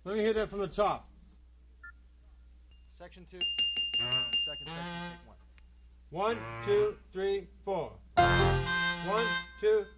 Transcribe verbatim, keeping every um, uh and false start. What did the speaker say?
Let me hear that from the top. Section two. Second section, take one. One, two, three, four. One, two,